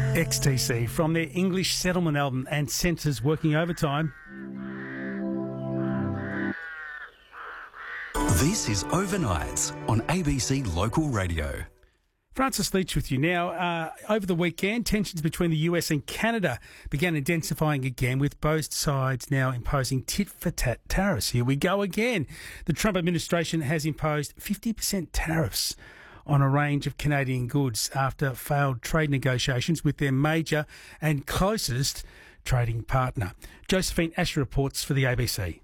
XTC from their English Settlement album and Centres Working Overtime. This is Overnights on ABC Local Radio. Francis Leach with you now. Over the weekend, tensions between the US and Canada began intensifying again, with both sides now imposing tit-for-tat tariffs. Here we go again. The Trump administration has imposed 50% tariffs on a range of Canadian goods after failed trade negotiations with their major and closest trading partner. Josephine Asher reports for the ABC.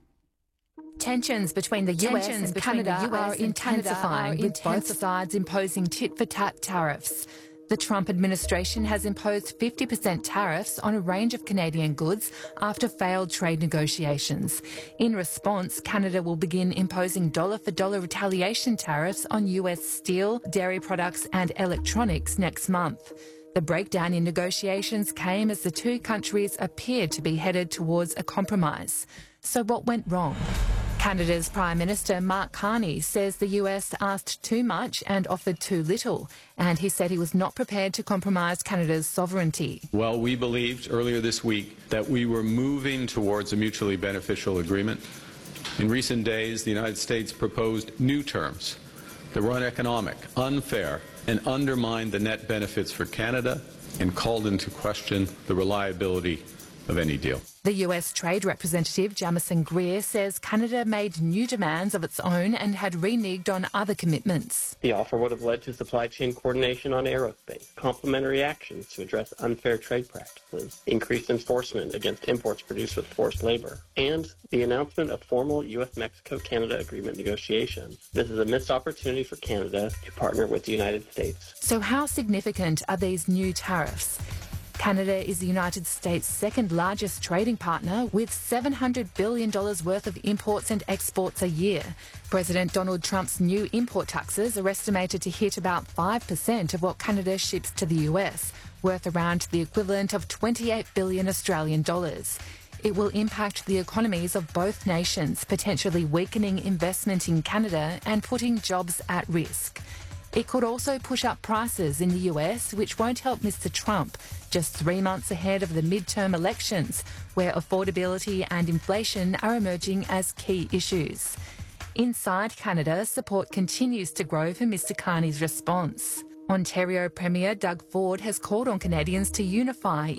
Tensions between the US and Canada are intensifying, with both sides imposing tit-for-tat tariffs. The Trump administration has imposed 50% tariffs on a range of Canadian goods after failed trade negotiations. In response, Canada will begin imposing dollar-for-dollar retaliation tariffs on US steel, dairy products and electronics next month. The breakdown in negotiations came as the two countries appeared to be headed towards a compromise. So what went wrong? Canada's Prime Minister Mark Carney says the US asked too much and offered too little, and he said he was not prepared to compromise Canada's sovereignty. Well, we believed earlier this week that we were moving towards a mutually beneficial agreement. In recent days, the United States proposed new terms that were uneconomic, unfair, and undermined the net benefits for Canada and called into question the reliability of any deal. The US Trade Representative Jamieson Greer says Canada made new demands of its own and had reneged on other commitments. The offer would have led to supply chain coordination on aerospace, complementary actions to address unfair trade practices, increased enforcement against imports produced with forced labor, and the announcement of formal US-Mexico-Canada agreement negotiations. This is a missed opportunity for Canada to partner with the United States. So how significant are these new tariffs? Canada is the United States' second largest trading partner, with $700 billion worth of imports and exports a year. President Donald Trump's new import taxes are estimated to hit about 5% of what Canada ships to the US, worth around the equivalent of 28 billion Australian dollars. It will impact the economies of both nations, potentially weakening investment in Canada and putting jobs at risk. It could also push up prices in the US, which won't help Mr. Trump, just 3 months ahead of the midterm elections, where affordability and inflation are emerging as key issues. Inside Canada, support continues to grow for Mr. Carney's response. Ontario Premier Doug Ford has called on Canadians to unify